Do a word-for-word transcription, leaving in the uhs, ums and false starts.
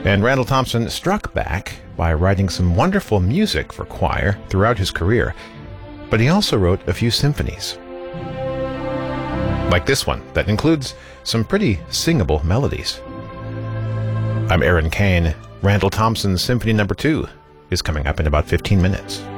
And Randall Thompson struck back by writing some wonderful music for choir throughout his career, but he also wrote a few symphonies. Like this one, that includes some pretty singable melodies. I'm Aaron Kane. Randall Thompson's Symphony Number Two is coming up in about fifteen minutes.